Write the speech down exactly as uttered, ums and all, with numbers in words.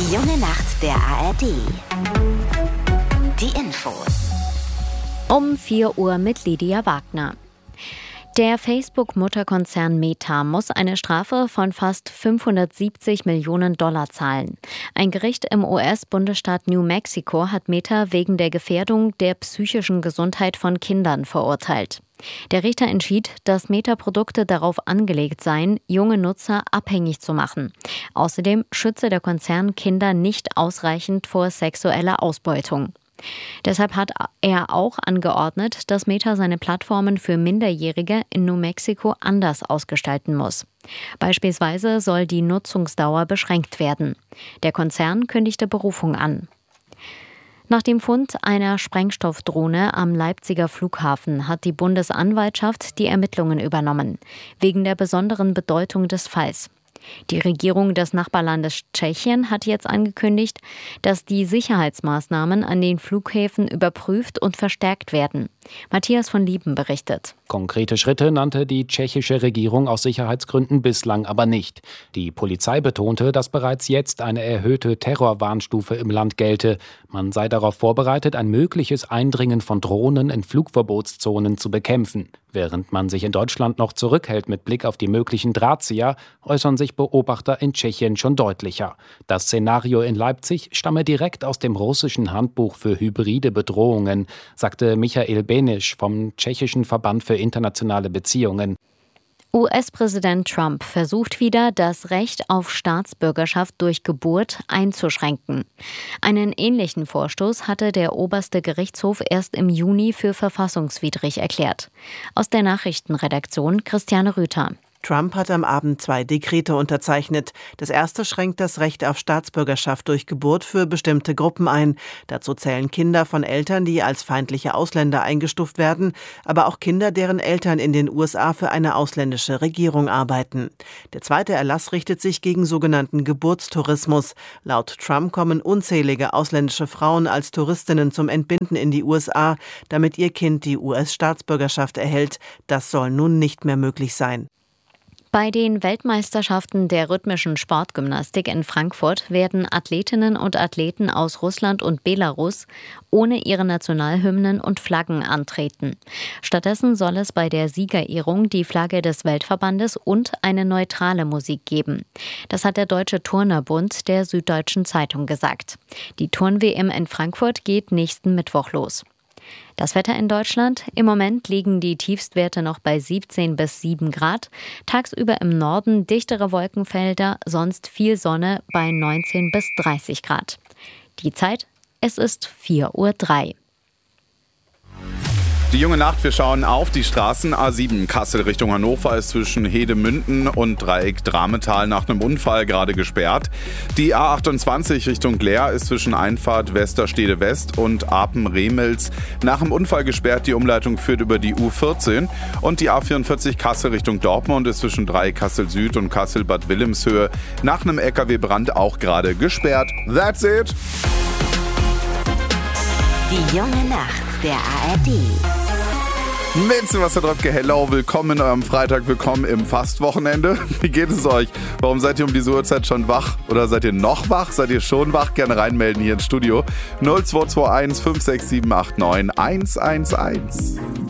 Die junge Nacht der A R D. Die Infos. Um vier Uhr mit Lydia Wagner. Der Facebook-Mutterkonzern Meta muss eine Strafe von fast fünfhundertsiebzig Millionen Dollar zahlen. Ein Gericht im U S-Bundesstaat New Mexico hat Meta wegen der Gefährdung der psychischen Gesundheit von Kindern verurteilt. Der Richter entschied, dass Meta-Produkte darauf angelegt seien, junge Nutzer abhängig zu machen. Außerdem schütze der Konzern Kinder nicht ausreichend vor sexueller Ausbeutung. Deshalb hat er auch angeordnet, dass Meta seine Plattformen für Minderjährige in New Mexico anders ausgestalten muss. Beispielsweise soll die Nutzungsdauer beschränkt werden. Der Konzern kündigte Berufung an. Nach dem Fund einer Sprengstoffdrohne am Leipziger Flughafen hat die Bundesanwaltschaft die Ermittlungen übernommen, wegen der besonderen Bedeutung des Falls. Die Regierung des Nachbarlandes Tschechien hat jetzt angekündigt, dass die Sicherheitsmaßnahmen an den Flughäfen überprüft und verstärkt werden. Matthias von Lieben berichtet. Konkrete Schritte nannte die tschechische Regierung aus Sicherheitsgründen bislang aber nicht. Die Polizei betonte, dass bereits jetzt eine erhöhte Terrorwarnstufe im Land gelte. Man sei darauf vorbereitet, ein mögliches Eindringen von Drohnen in Flugverbotszonen zu bekämpfen. Während man sich in Deutschland noch zurückhält mit Blick auf die möglichen Drahtzieher, äußern sich Beobachter in Tschechien schon deutlicher. Das Szenario in Leipzig stamme direkt aus dem russischen Handbuch für hybride Bedrohungen, sagte Michael Benisch vom tschechischen Verband für internationale Beziehungen. U S-Präsident Trump versucht wieder, das Recht auf Staatsbürgerschaft durch Geburt einzuschränken. Einen ähnlichen Vorstoß hatte der oberste Gerichtshof erst im Juni für verfassungswidrig erklärt. Aus der Nachrichtenredaktion Christiane Rüther. Trump hat am Abend zwei Dekrete unterzeichnet. Das erste schränkt das Recht auf Staatsbürgerschaft durch Geburt für bestimmte Gruppen ein. Dazu zählen Kinder von Eltern, die als feindliche Ausländer eingestuft werden, aber auch Kinder, deren Eltern in den U S A für eine ausländische Regierung arbeiten. Der zweite Erlass richtet sich gegen sogenannten Geburtstourismus. Laut Trump kommen unzählige ausländische Frauen als Touristinnen zum Entbinden in die U S A, damit ihr Kind die U S-Staatsbürgerschaft erhält. Das soll nun nicht mehr möglich sein. Bei den Weltmeisterschaften der rhythmischen Sportgymnastik in Frankfurt werden Athletinnen und Athleten aus Russland und Belarus ohne ihre Nationalhymnen und Flaggen antreten. Stattdessen soll es bei der Siegerehrung die Flagge des Weltverbandes und eine neutrale Musik geben. Das hat der Deutsche Turnerbund der Süddeutschen Zeitung gesagt. Die Turn-W M in Frankfurt geht nächsten Mittwoch los. Das Wetter in Deutschland. Im Moment liegen die Tiefstwerte noch bei siebzehn bis sieben Grad. Tagsüber im Norden dichtere Wolkenfelder, sonst viel Sonne bei neunzehn bis dreißig Grad. Die Zeit, es ist vier Uhr drei. Die junge Nacht, wir schauen auf die Straßen. A sieben Kassel Richtung Hannover ist zwischen Hedemünden und Dreieck Drametal nach einem Unfall gerade gesperrt. Die A achtundzwanzig Richtung Leer ist zwischen Einfahrt Westerstede West und Apen-Remels nach einem Unfall gesperrt. Die Umleitung führt über die U vierzehn. Und die A vierundvierzig Kassel Richtung Dortmund ist zwischen Dreieck Kassel Süd und Kassel Bad Wilhelmshöhe nach einem L K W-Brand auch gerade gesperrt. That's it! Die junge Nacht der A R D. Menschen, was da drauf geht. Hello, willkommen in eurem Freitag, willkommen im Fastwochenende. Wie geht es euch? Warum seid ihr um diese Uhrzeit schon wach? Oder seid ihr noch wach? Seid ihr schon wach? Gerne reinmelden hier ins Studio. null zwei zwei eins fünf sechs sieben acht neun eins eins eins.